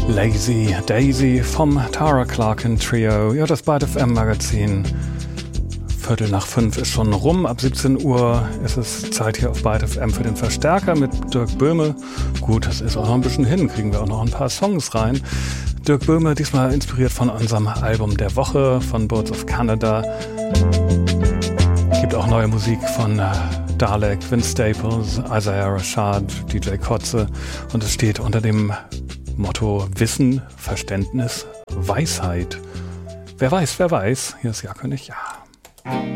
Lazy Daisy vom Tara Clarkin Trio. Ja, das Byte FM Magazin. 4:45 ist schon rum. Ab 17 Uhr ist es Zeit hier auf Byte FM für den Verstärker mit Dirk Böhme. Gut, das ist auch noch ein bisschen hin. Kriegen wir auch noch ein paar Songs rein. Dirk Böhme, diesmal inspiriert von unserem Album der Woche von Birds of Canada. Gibt auch neue Musik von Dalek, Vince Staples, Isaiah Rashad, DJ Kotze. Und es steht unter dem Motto Wissen, Verständnis, Weisheit. Wer weiß, wer weiß. Hier ist Jakob, ja.